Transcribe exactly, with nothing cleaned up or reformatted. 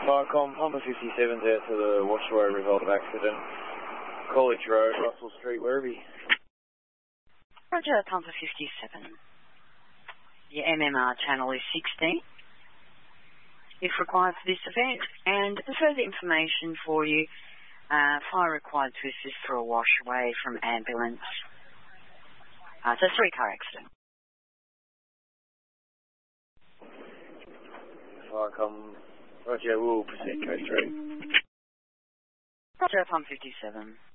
Firecom, Pumper fifty-seven's out to the Washaway result of accident. College Road, Russell Street, Werribee. Roger, Pumper fifty-seven. Your M M R channel is sixteen. If required for this event, and further information for you, uh, fire required to assist for a wash away from ambulance. Uh, it's a three-car accident. Firecom, Roger, we'll proceed code three. Roger, Pump fifty-seven.